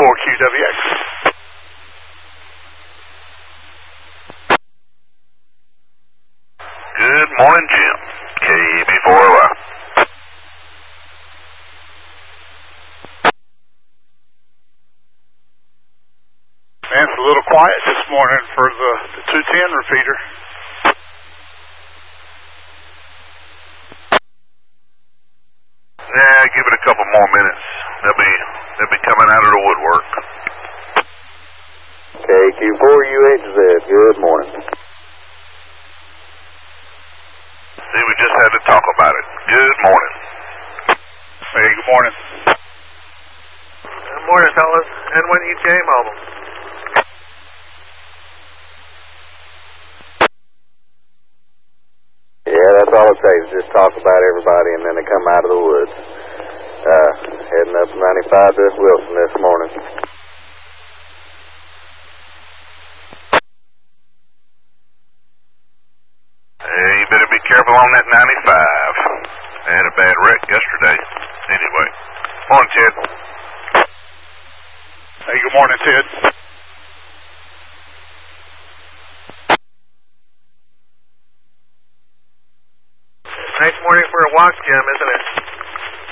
4QWX. Good morning, Jim. KB4OI. Man, it's a little quiet this morning for the 210 repeater. Yeah, give it a couple more minutes. They'll be coming out of the woodwork. KQ4UHZ, good morning. See, we just had to talk about it. Good morning. Hey, good morning. Good morning, fellas. N1 ETA mobile. Yeah, that's all it takes. Just talk about everybody and then they come out of the woods. Heading up 95 to Wilson this morning. Hey, you better be careful on that 95. I had a bad wreck yesterday. Anyway. Morning, Ted. Hey, good morning, Ted. Nice morning for a walk, Jim, isn't it?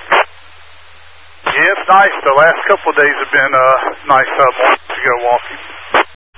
Yeah, it's nice. The last couple of days have been nice mornings to go walking.